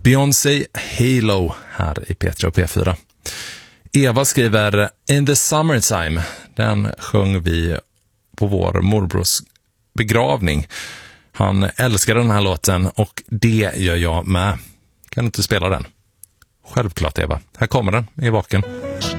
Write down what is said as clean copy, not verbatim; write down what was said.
Beyoncé Halo här i P3 och P4. Eva skriver In the Summertime. Den sjöng vi på vår morbrors begravning. Han älskar den här låten och det gör jag med. Kan du inte spela den? Självklart Eva. Här kommer den, är vaken.